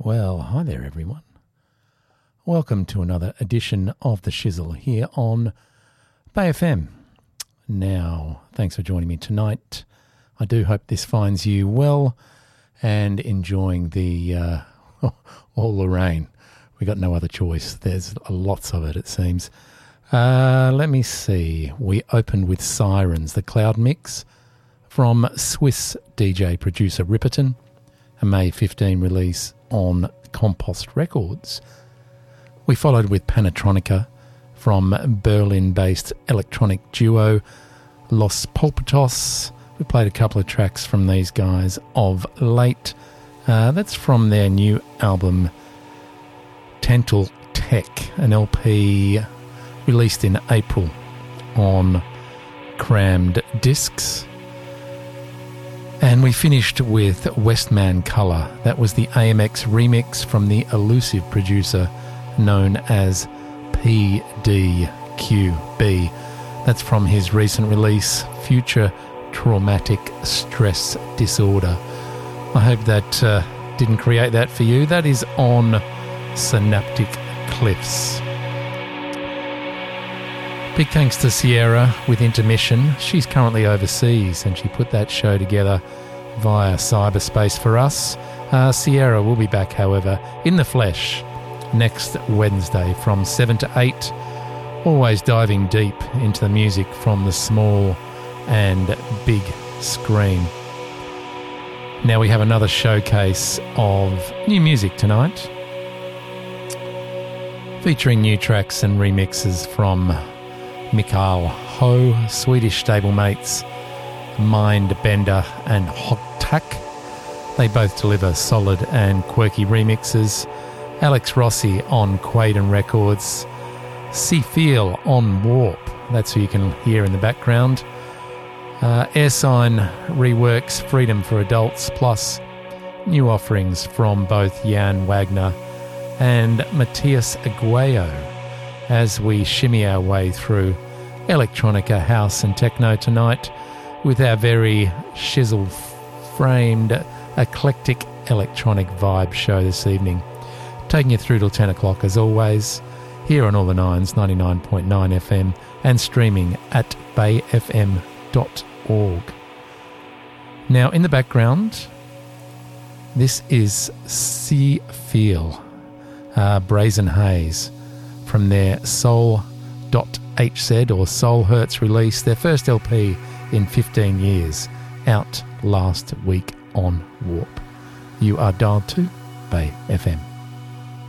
Well, hi there, everyone. Welcome to another edition of The Shizzle here on Bay FM. Now, thanks for joining me tonight. I do hope this finds you well and enjoying the all the rain. We got no other choice. There's lots of it seems. Let me see. We opened with Sirens, the Cloud Mix from Swiss DJ producer Ripperton, a May 15 release on Compost Records. We followed with Panatronica from Berlin-based electronic duo Los Pulpitos. We played a couple of tracks from these guys of late. That's from their new album Tantal Tech, an LP released in April on Crammed Discs. And we finished with Westman Colour. That was the AMX remix from the elusive producer known as PDQB. That's from his recent release, Future Traumatic Stress Disorder. I hope that didn't create that for you. That is on Synaptic Cliffs. Big thanks to Sierra with Intermission. She's currently overseas and she put that show together via cyberspace for us. Sierra will be back, however, in the flesh next Wednesday from 7 to 8, always diving deep into the music from the small and big screen. Now we have another showcase of new music tonight, featuring new tracks and remixes from Mikael Ho, Swedish stablemates Mindbender and Hot Tack. They both deliver solid and quirky remixes. Alex Rossi on Quaden Records, C-Feel on Warp, that's who you can hear in the background. Airsign reworks Freedom for Adults, plus new offerings from both Jan Wagner and Matthias Aguayo as we shimmy our way through electronica, house and techno tonight with our very shizzle-framed eclectic electronic vibe show this evening. Taking you through till 10 o'clock as always, here on All the Nines, 99.9 FM and streaming at bayfm.org. Now in the background, this is C-Feel, Brazen Haze, from their Soul.hz or Soul Hertz release, their first LP in 15 years, out last week on Warp. You are dialed to Bay FM.